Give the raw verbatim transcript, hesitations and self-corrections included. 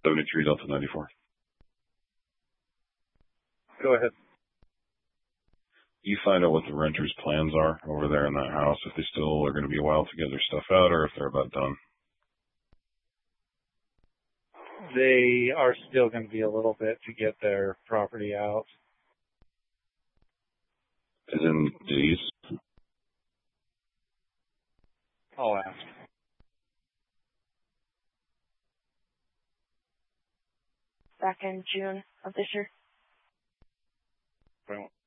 seventy-three Delta ninety-four. Go ahead. You find out what the renters' plans are over there in that house, if they still are going to be a while to get their stuff out or if they're about done. They are still going to be a little bit to get their property out. As in days? I'll ask. Back in June of this year. Well,